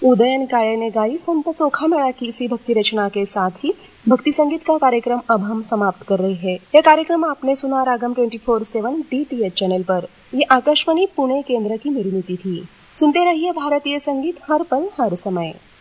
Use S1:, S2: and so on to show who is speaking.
S1: उदयन काळे ने गाई संत चोखा मेला की इसी भक्ति रचना के साथ ही भक्ति संगीत का कार्यक्रम अब हम समाप्त कर रहे हैं। यह कार्यक्रम आपने सुना रागम 24/7 DTH चैनल पर। ये आकाशवाणी पुणे केंद्र की निर्मिती थी। सुनते रहिए भारतीय संगीत हर पल हर समय।